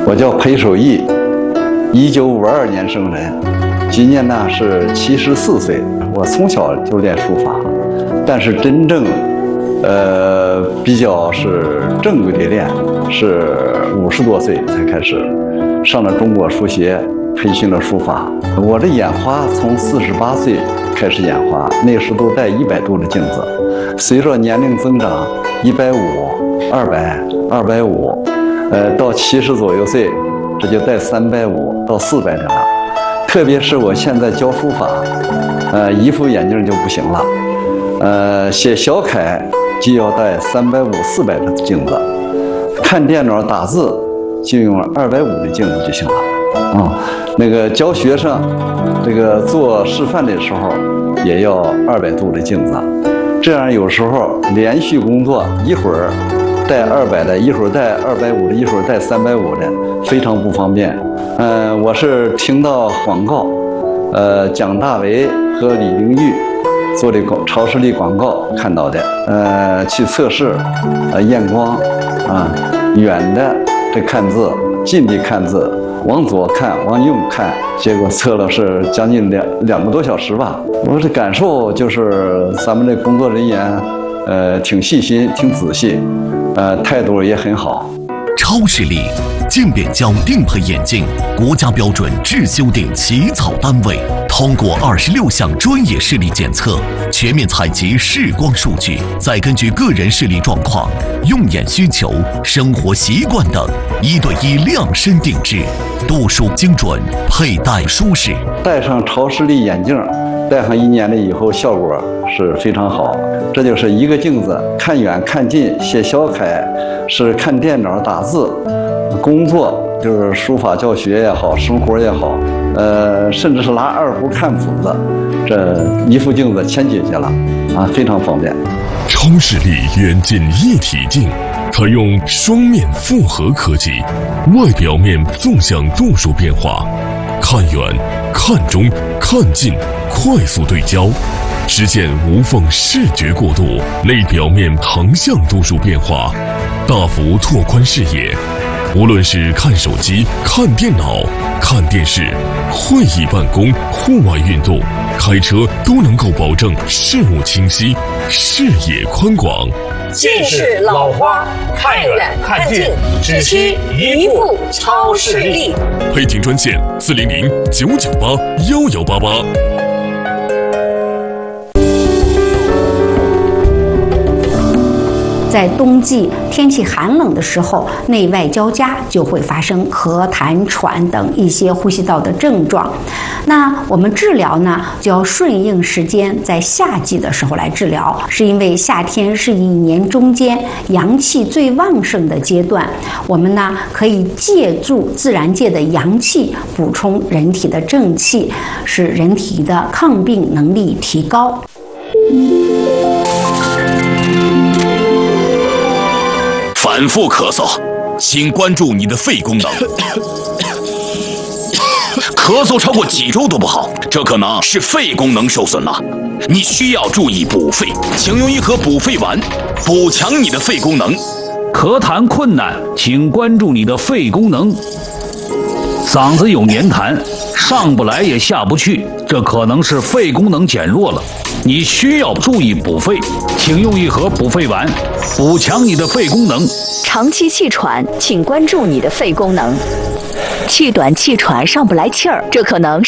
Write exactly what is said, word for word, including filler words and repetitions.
我叫裴守义，一九五二年生人，今年呢是七十四岁。我从小就练书法，但是真正，呃，比较是正规的练，是五十多岁才开始上了中国书协，培训了书法。我这眼花从四十八岁开始眼花，那时都戴一百度的镜子，随着年龄增长，一百五、二百、二百五。呃，到七十左右岁，这就带三百五到四百的了。特别是我现在教书法，呃，一副眼镜就不行了。呃，写小楷就要带三百五、四百的镜子，看电脑打字就用二百五的镜子就行了。啊、嗯，那个教学生，这个做示范的时候也要二百度的镜子，这样有时候连续工作一会儿。带二百的，一会儿带二百五的，一会儿带三百五的，非常不方便。嗯、呃，我是听到广告，呃，蒋大为和李玲玉做的广超视力广告看到的，呃，去测试，呃，验光，啊，远的这看字，近的看字，往左看，往右看，结果测了是将近两两个多小时吧。我的感受就是咱们的工作人员，呃，挺细心，挺仔细。呃，态度也很好。 超视力镜变焦定配眼镜，国家标准制修订起草单位，通过二十六项专业视力检测，全面采集视光数据，再根据个人视力状况、用眼需求、生活习惯等，一对一量身定制，度数精准，佩戴舒适。 戴上超视力眼镜，戴上一年了以后，效果是非常好。这就是一个镜子，看远看近，写小楷是看电脑打字，工作就是书法教学也好，生活也好，呃，甚至是拿二胡看谱子，这一副镜子全解决了啊，非常方便。 超视力远近一体镜，采用双面复合科技，外表面纵向度数变化，看远、看中、看近，快速对焦。实现无缝视觉过渡，内表面横向度数变化，大幅拓宽视野。无论是看手机、看电脑、看电视、会议办公、户外运动、开车，都能够保证事物清晰、视野宽广。 近视老花，看远看近，只需一副超视力。 配听专线：四零零九九八幺幺八八。 在冬季天气寒冷的时候，内外交加，就会发生咳痰喘等一些呼吸道的症状。那我们治疗呢，就要顺应时间，在夏季的时候来治疗，是因为夏天是一年中间阳气最旺盛的阶段，我们呢可以借助自然界的阳气，补充人体的正气，使人体的抗病能力提高。 反复咳嗽，请关注你的肺功能。咳嗽超过几周都不好，这可能是肺功能受损了。你需要注意补肺，请用一盒补肺丸，补强你的肺功能。 咳痰困难，请关注你的肺功能。嗓子有黏痰，上不来也下不去，这可能是肺功能减弱了。你需要注意补肺，请用一盒补肺丸，补强你的肺功能。 长期气喘，请关注你的肺功能。气短气喘上不来气儿，这可能